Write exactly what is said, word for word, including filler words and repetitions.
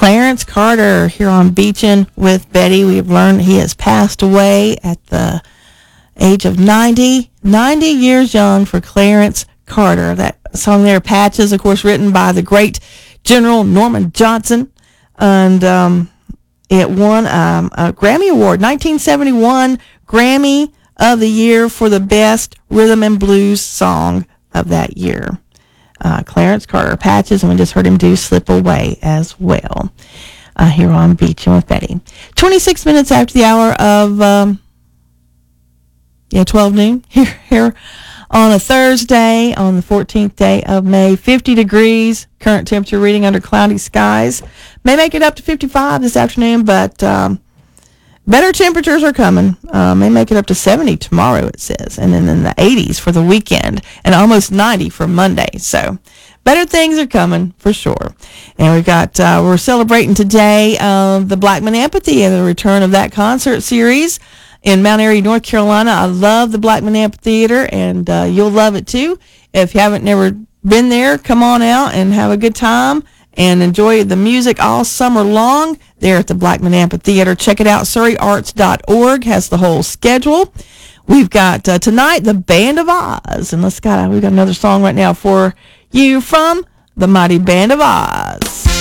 Clarence Carter here on Beachin' with Betty. We've learned he has passed away at the age of ninety. ninety years young for Clarence Carter. That song there, Patches, of course, written by the great General Norman Johnson. And um, it won um, a Grammy Award, nineteen seventy-one Grammy of the Year for the Best Rhythm and Blues Song of that year. Uh, Clarence Carter, Patches, and we just heard him do Slip Away as well. Uh, here on Beachin' with Betty. twenty-six minutes after the hour of, um, yeah, twelve noon, here, here on a Thursday, on the fourteenth day of May, fifty degrees, current temperature reading under cloudy skies. May make it up to fifty-five this afternoon, but um, better temperatures are coming. Uh, may make it up to seventy tomorrow, it says, and then in the eighties for the weekend, and almost ninety for Monday. So better things are coming for sure. And we've got, uh, we're celebrating today uh, the Blackman Amphitheater, the return of that concert series in Mount Airy, North Carolina. I love the Blackman Amphitheater, and uh, you'll love it too. If you haven't never been there, come on out and have a good time and enjoy the music all summer long there at the Blackman Amphitheater. Check it out. Surrey Arts dot org has the whole schedule. We've got uh, tonight the Band of Oz, and let's got we've got another song right now for you from the Mighty Band of Oz.